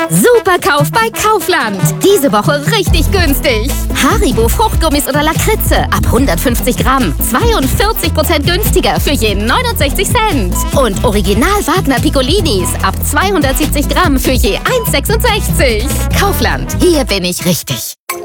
Superkauf bei Kaufland. Diese Woche richtig günstig. Haribo Fruchtgummis oder Lakritze ab 150 Gramm. 42% günstiger für je 69 Cent. Und Original Wagner Piccolinis ab 270 Gramm für je 1,66. Kaufland, hier bin ich richtig.